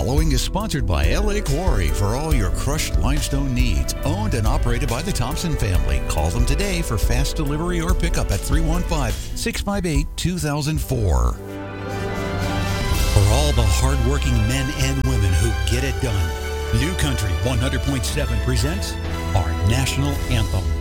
following is sponsored by LA Quarry for all your crushed limestone needs. Owned and operated by the Thompson family. Call them today for fast delivery or pickup at 315-658-2004. For all the hardworking men and women who get it done, New Country 100.7 presents our national anthem.